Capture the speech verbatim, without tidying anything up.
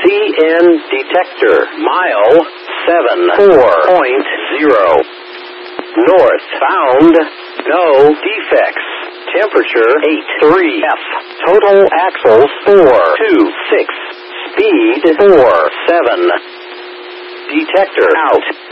N detector. Mile seven four point zero. Northbound. No defects. Temperature eight three F. Total axles four two six. Speed four seven. Detector out.